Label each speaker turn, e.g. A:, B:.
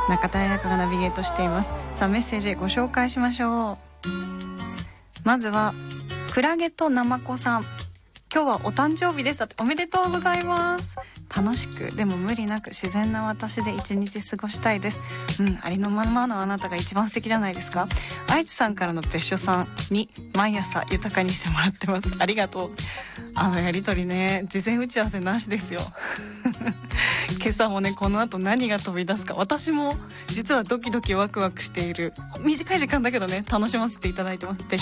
A: 中田彩香がナビゲートしています。さあメッセージご紹介しましょう。まずはクラゲとナマコさん、今日はお誕生日です。おめでとうございます。楽しくでも無理なく自然な私で一日過ごしたいです。ありのままのあなたが一番素敵じゃないですか。愛知さんからの別所さんに毎朝豊かにしてもらってます。ありがとう。やりとりね、事前打ち合わせなしですよ今朝もね、この後何が飛び出すか、私も実はドキドキワクワクしている。短い時間だけどね、楽しませていただいてます。